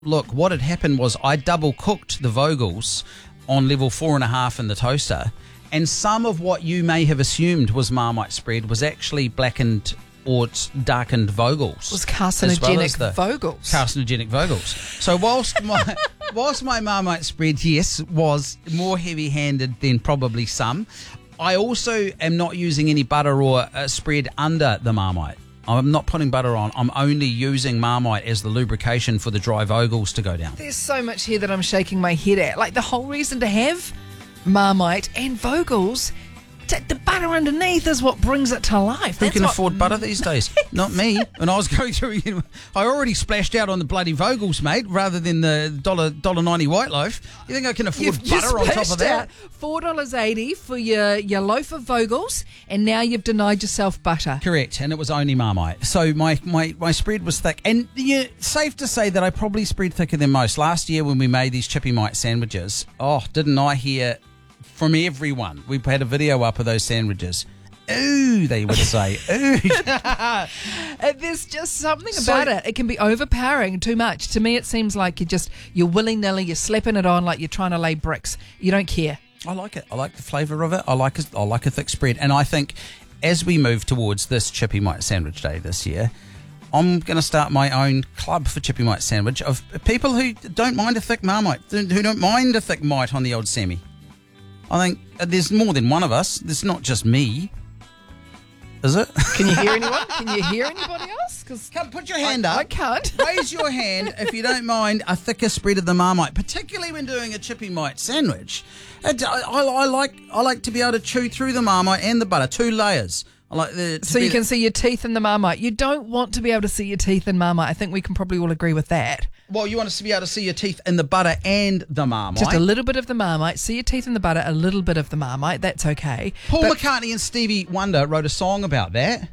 Look, what had happened was I double cooked the Vogels on level 4.5 in the toaster, and some of what you may have assumed was Marmite spread was actually blackened or darkened Vogels. It was carcinogenic Vogels. Carcinogenic Vogels. So whilst my Marmite spread, yes, was more heavy-handed than probably some, I also am not using any butter or spread under the Marmite. I'm not putting butter on. I'm only using Marmite as the lubrication for the dry Vogels to go down. There's so much here that I'm shaking my head at. Like, the whole reason to have Marmite and Vogels, the butter underneath is what brings it to life. Who can afford butter these days? Not me. When I was going through, I already splashed out on the bloody Vogels, mate, rather than the $1.90 white loaf. You think I can afford butter on top of that? $4.80 for your loaf of Vogels, and now you've denied yourself butter. Correct, and it was only Marmite. So my spread was thick. And safe to say that I probably spread thicker than most. Last year when we made these Chippy Mite sandwiches, didn't I hear from everyone? We had a video up of those sandwiches. Ooh, they would say. Ooh. There's just something about it. It can be overpowering too much. To me, it seems like you're willy-nilly, you're slapping it on like you're trying to lay bricks. You don't care. I like it. I like the flavour of it. I like a thick spread. And I think as we move towards this Chippy Mite Sandwich Day this year, I'm going to start my own club for Chippy Mite Sandwich of people who don't mind a thick Marmite, who don't mind a thick mite on the old Sammy. I think there's more than one of us. It's not just me. Is it? Can you hear anyone? Can you hear anybody else? Come, put your hand up. I can't. Raise your hand if you don't mind a thicker spread of the Marmite, particularly when doing a Chippy Mite sandwich. I like to be able to chew through the Marmite and the butter, 2 layers. So you can see your teeth in the Marmite. You don't want to be able to see your teeth in Marmite. I think we can probably all agree with that. Well, you want us to be able to see your teeth in the butter and the Marmite. Just a little bit of the Marmite. See your teeth in the butter, a little bit of the Marmite. That's okay. Paul McCartney and Stevie Wonder wrote a song about that.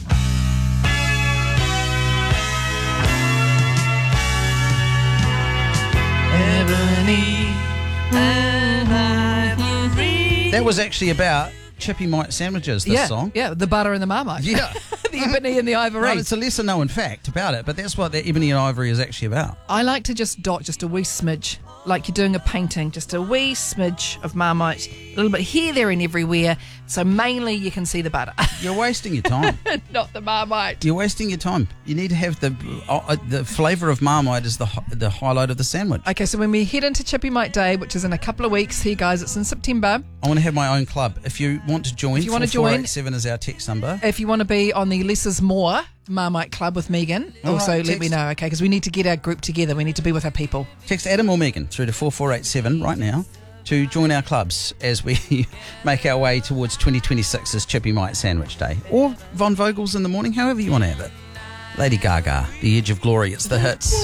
Ebony and ivory. That was actually about Chippy Mite sandwiches, this song. Yeah, the butter and the Marmite. Yeah. The ebony and the ivory. Well, it's a lesser known fact about it, but that's what the ebony and ivory is actually about. I like to just dot just a wee smidge, like you're doing a painting, just a wee smidge of Marmite, a little bit here, there and everywhere, so mainly you can see the butter. You're wasting your time. Not the Marmite. You're wasting your time. You need to have the flavour of Marmite is the highlight of the sandwich. Okay, so when we head into Chippy Mite Day, which is in a couple of weeks, here guys, it's in September. I want to have my own club. If you want to join, 4487 is our text number. If you want to be on the Less is More Marmite Club with Megan, also let me know, okay? Because we need to get our group together. We need to be with our people. Text Adam or Megan through to 4487 right now to join our clubs as we make our way towards 2026's Chippy Mite Sandwich Day. Or Von Vogels in the morning, however you want to have it. Lady Gaga, The Edge of Glory, it's the hits.